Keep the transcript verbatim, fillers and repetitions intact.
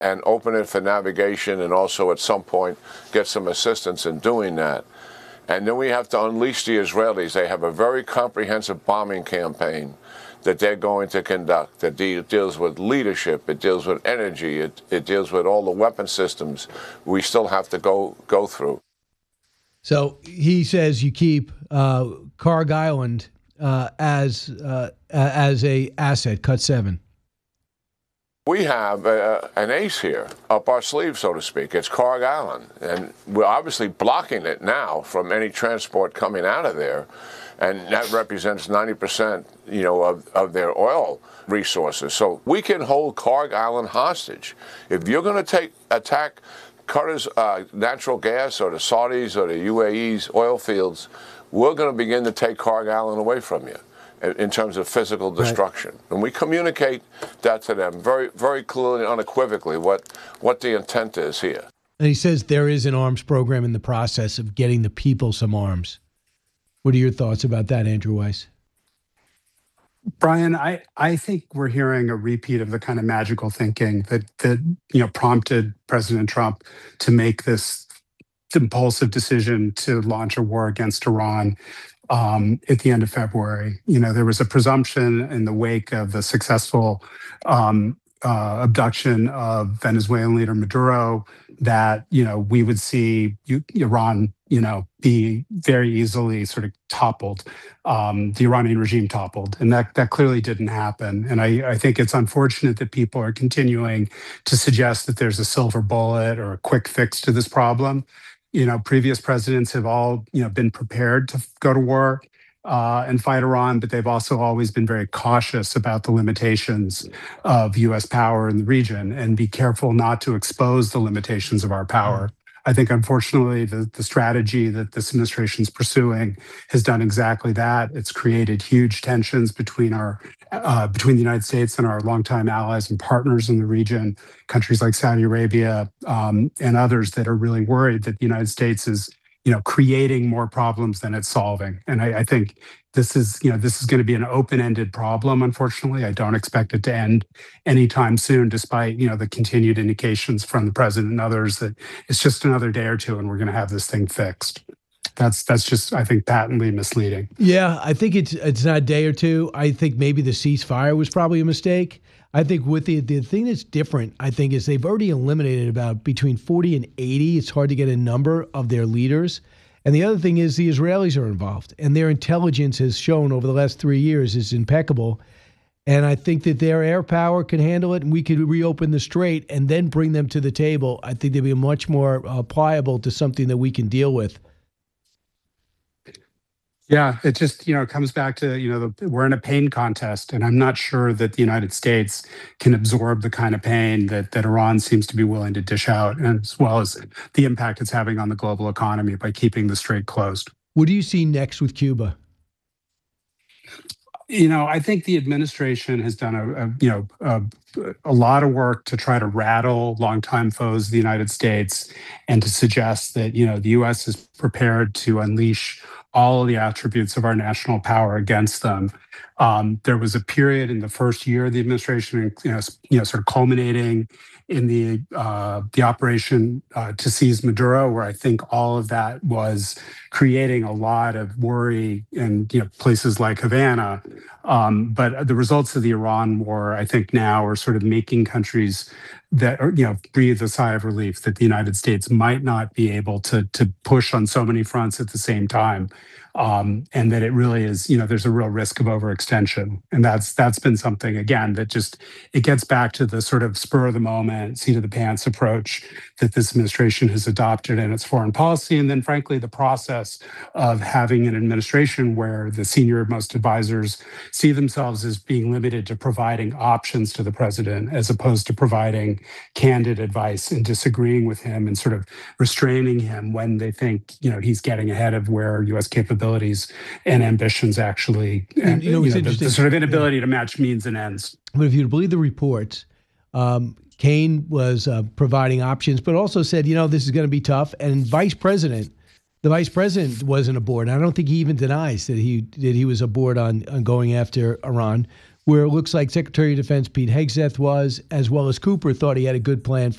and open it for navigation, and also at some point get some assistance in doing that. And then we have to unleash the Israelis. They have a very comprehensive bombing campaign that they're going to conduct, that de- deals with leadership, it deals with energy, it, it deals with all the weapon systems we still have to go go through. So he says you keep uh, Carg Island uh, as uh, as a asset, cut seven. We have uh, an ace here up our sleeve, so to speak. It's Carg Island, and we're obviously blocking it now from any transport coming out of there, and that represents ninety percent, you know, of, of their oil resources. So we can hold Carg Island hostage. If you're going to take attack Qatar's uh, natural gas or the Saudis or the U A E's oil fields, we're going to begin to take Carg Island away from you in terms of physical destruction. Right. And we communicate that to them very, very clearly and unequivocally what, what the intent is here. And he says there is an arms program in the process of getting the people some arms. What are your thoughts about that, Andrew Weiss? Brian, I, I think we're hearing a repeat of the kind of magical thinking that, that you know prompted President Trump to make this impulsive decision to launch a war against Iran Um, at the end of February. You know, there was a presumption in the wake of the successful um, uh, abduction of Venezuelan leader Maduro that, you know, we would see you, Iran, you know, be very easily sort of toppled, um, the Iranian regime toppled. And that that clearly didn't happen. And I, I think it's unfortunate that people are continuing to suggest that there's a silver bullet or a quick fix to this problem. You know, previous presidents have all, you know, been prepared to go to war uh, and fight Iran, but they've also always been very cautious about the limitations of U S power in the region and be careful not to expose the limitations of our power. I think, unfortunately, the, the strategy that this administration is pursuing has done exactly that. It's created huge tensions between our uh, between the United States and our longtime allies and partners in the region, countries like Saudi Arabia um, and others that are really worried that the United States is, you know, creating more problems than it's solving. And I, I think this is, you know, this is going to be an open-ended problem. Unfortunately, I don't expect it to end anytime soon, despite, you know, the continued indications from the president and others that it's just another day or two and we're going to have this thing fixed. That's that's just, I think, patently misleading. Yeah, I think it's it's not a day or two. I think maybe the ceasefire was probably a mistake. I think with the the thing that's different, I think, is they've already eliminated about between forty and eighty. It's hard to get a number of their leaders. And the other thing is the Israelis are involved, and their intelligence has shown over the last three years is impeccable. And I think that their air power can handle it, and we could reopen the strait and then bring them to the table. I think they'd be much more uh, pliable to something that we can deal with. Yeah, it just, you know, comes back to, you know, the, we're in a pain contest, and I'm not sure that the United States can absorb the kind of pain that, that Iran seems to be willing to dish out, and as well as the impact it's having on the global economy by keeping the strait closed. What do you see next with Cuba? You know, I think the administration has done a, a you know, a, a lot of work to try to rattle longtime foes of the United States and to suggest that, you know, the U S is prepared to unleash all of the attributes of our national power against them. Um, there was a period in the first year of the administration, you know, you know, sort of culminating in the uh, the operation uh, to seize Maduro, where I think all of that was creating a lot of worry in, you know, places like Havana. Um, but the results of the Iran war, I think now are sort of making countries that are, you know, breathe a sigh of relief that the United States might not be able to to push on so many fronts at the same time. Um, and that it really is, you know, there's a real risk of overextension. And that's that's been something, again, that just, it gets back to the sort of spur of the moment, seat of the pants approach that this administration has adopted in its foreign policy. And then, frankly, the process of having an administration where the senior most advisors see themselves as being limited to providing options to the president as opposed to providing candid advice and disagreeing with him and sort of restraining him when they think, you know, he's getting ahead of where U S capabilities and ambitions actually, and, you know, it's you know, interesting. The, the sort of inability to match means and ends. But if you believe the reports, um, Kaine was uh, providing options, but also said, you know, this is going to be tough. And vice president, the vice president wasn't aboard. I don't think he even denies that he that he was aboard on, on going after Iran. where it looks like Secretary of Defense Pete Hegseth was, as well as Cooper, thought he had a good plan